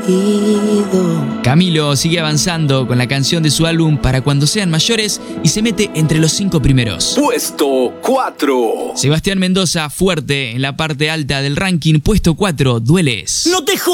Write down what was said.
Camilo sigue avanzando con la canción de su álbum Para Cuando Sean Mayores y se mete entre los 5 primeros. Puesto 4. Sebastián Mendoza, fuerte en la parte alta del ranking. Puesto 4, Dueles. No te